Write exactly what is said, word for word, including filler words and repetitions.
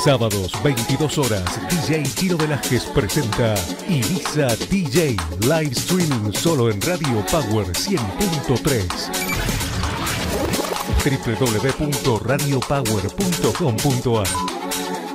Sábados, veintidós horas, D J Chino Velázquez presenta Ibiza D J, live streaming solo en Radio Power cien punto tres. w w w punto radio power punto com punto a r